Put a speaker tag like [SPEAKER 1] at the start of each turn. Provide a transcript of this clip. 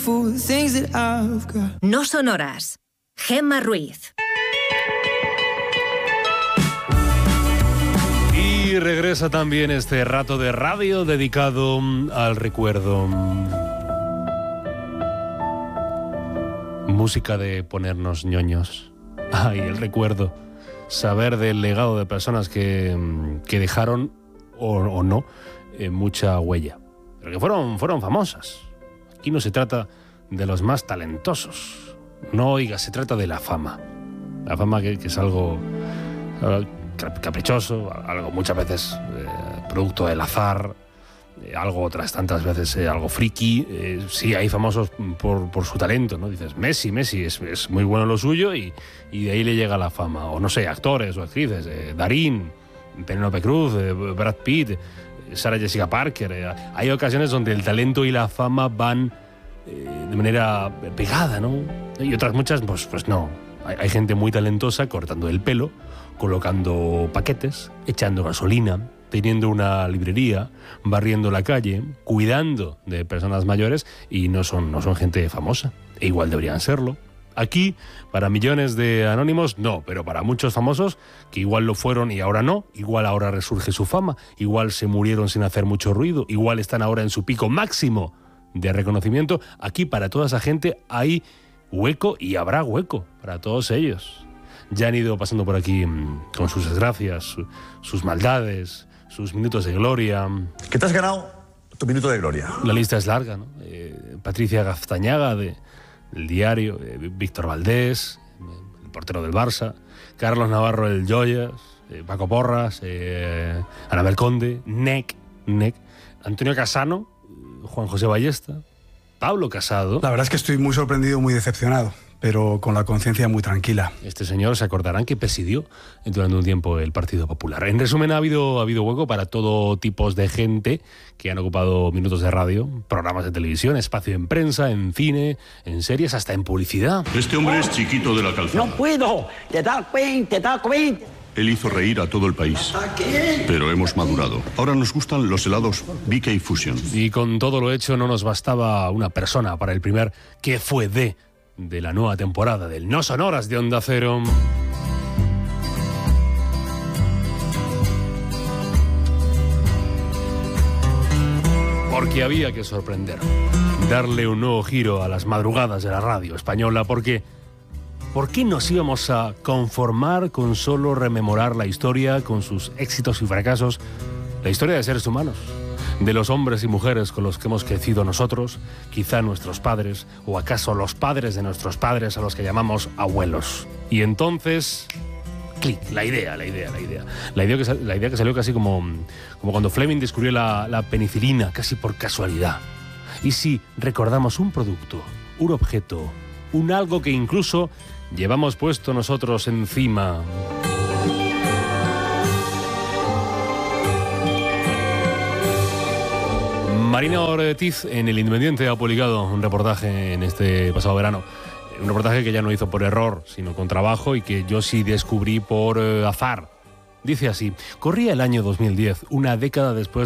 [SPEAKER 1] No sonoras. Gemma Ruiz.
[SPEAKER 2] Y regresa también este rato de radio dedicado al recuerdo. Música de ponernos ñoños. Ay, el recuerdo. Saber del legado de personas que dejaron, o no, mucha huella. Pero que fueron famosas. Aquí no se trata de los más talentosos. No, oiga, se trata de la fama. La fama que es algo caprichoso, algo muchas veces producto del azar, algo otras tantas veces algo friki. Sí, hay famosos por su talento, ¿no? Dices, Messi es muy bueno lo suyo y de ahí le llega la fama. O no sé, actores o actrices, Darín, Penélope Cruz, Brad Pitt, Sarah Jessica Parker. Hay ocasiones donde el talento y la fama van de manera pegada, ¿no? Y otras muchas, pues no. Hay gente muy talentosa cortando el pelo, colocando paquetes, echando gasolina, teniendo una librería, barriendo la calle, cuidando de personas mayores y no son gente famosa. E igual deberían serlo. Aquí, para millones de anónimos, no, pero para muchos famosos, que igual lo fueron y ahora no, igual ahora resurge su fama, igual se murieron sin hacer mucho ruido, igual están ahora en su pico máximo de reconocimiento. Aquí, para toda esa gente, hay hueco y habrá hueco para todos ellos. Ya han ido pasando por aquí con sus desgracias, sus maldades, sus minutos de gloria.
[SPEAKER 3] ¿Qué te has ganado? Tu minuto de gloria.
[SPEAKER 2] La lista es larga, ¿no? Patricia Gaztañaga, del Diario, Víctor Valdés, el portero del Barça, Carlos Navarro, el Joyas, Paco Porras, Anabel Conde, Nec, Antonio Casano, Juan José Ballesta, Pablo Casado.
[SPEAKER 4] La verdad es que estoy muy sorprendido, muy decepcionado, pero con la conciencia muy tranquila.
[SPEAKER 2] Este señor, se acordarán que presidió durante un tiempo el Partido Popular. En resumen, ha habido hueco para todo tipo de gente que han ocupado minutos de radio, programas de televisión, espacio en prensa, en cine, en series, hasta en publicidad.
[SPEAKER 5] Este hombre es Chiquito de la Calzada.
[SPEAKER 6] No puedo, te das cuenta.
[SPEAKER 5] Él hizo reír a todo el país. Pero hemos madurado. Ahora nos gustan los helados BK Fusion.
[SPEAKER 2] Y con todo lo hecho no nos bastaba una persona para el primer ¿Qué fue de la nueva temporada del No Sonoras de Onda Cero? Porque había que sorprender, darle un nuevo giro a las madrugadas de la radio española, porque ¿por qué nos íbamos a conformar con solo rememorar la historia, con sus éxitos y fracasos, la historia de seres humanos, de los hombres y mujeres con los que hemos crecido nosotros, quizá nuestros padres, o acaso los padres de nuestros padres a los que llamamos abuelos? Y entonces, clic, la idea que salió casi como cuando Fleming descubrió la penicilina, casi por casualidad. Y si recordamos un producto, un objeto, un algo que incluso llevamos puesto nosotros encima. Marina Ortiz en El Independiente ha publicado un reportaje en este pasado verano. Un reportaje que ya no hizo por error, sino con trabajo, y que yo sí descubrí por azar. Dice así: corría el año 2010, una década después